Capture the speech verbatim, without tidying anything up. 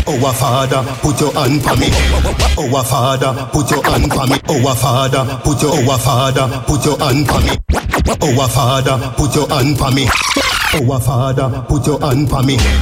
Our Father, put your hand for me. Our Father, put your hand for me. Our Father, put your Our Father, put your hand for me. Our Father, put your hand for me. Our Father, put your hand for me.